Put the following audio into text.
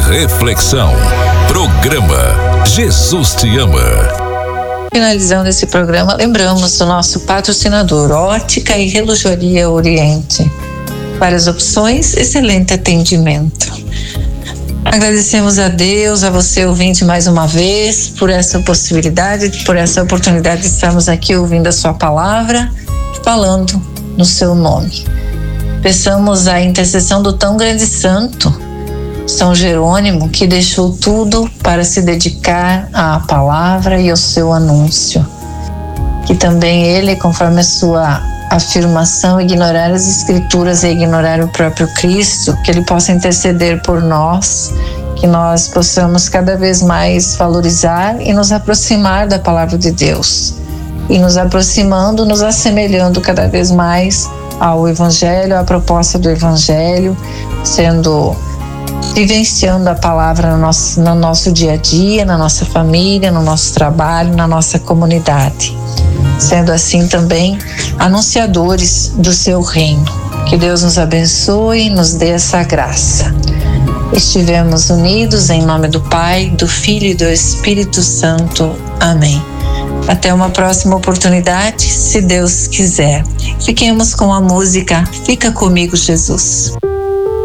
reflexão. Programa Jesus te ama. Finalizando esse programa, lembramos do nosso patrocinador, Ótica e Relojoaria Oriente. Várias opções, excelente atendimento. Agradecemos a Deus, a você ouvinte mais uma vez, por essa possibilidade, por essa oportunidade de estarmos aqui ouvindo a sua palavra, falando no seu nome. Peçamos a intercessão do tão grande santo, São Jerônimo, que deixou tudo para se dedicar à palavra e ao seu anúncio. Que também ele, conforme a sua afirmação, ignorar as escrituras e ignorar o próprio Cristo, que ele possa interceder por nós, que nós possamos cada vez mais valorizar e nos aproximar da palavra de Deus. E nos aproximando, nos assemelhando cada vez mais ao Evangelho, à proposta do Evangelho, vivenciando a palavra no nosso dia a dia, na nossa família, no nosso trabalho, na nossa comunidade. Sendo assim também anunciadores do seu reino. Que Deus nos abençoe e nos dê essa graça. Estivemos unidos em nome do Pai, do Filho e do Espírito Santo. Amém. Até uma próxima oportunidade, se Deus quiser. Fiquemos com a música Fica Comigo, Jesus.